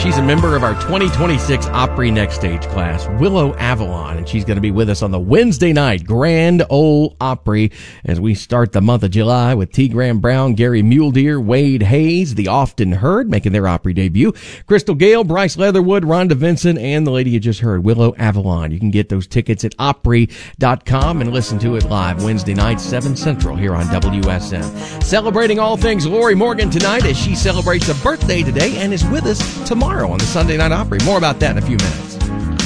She's a member of our 2026 Opry Next Stage class, Willow Avalon, and she's going to be with us on the Wednesday night Grand Ole Opry as we start the month of July with T. Graham Brown, Gary Muledeer, Wade Hayes, The Often Heard, making their Opry debut, Crystal Gale, Bryce Leatherwood, Rhonda Vincent, and the lady you just heard, Willow Avalon. You can get those tickets at Opry.com and listen to it live Wednesday night, 7 Central, here on WSN. Celebrating all things Lori Morgan tonight as she celebrates a birthday today and is with us tomorrow on the Sunday Night Opry. More about that in a few minutes.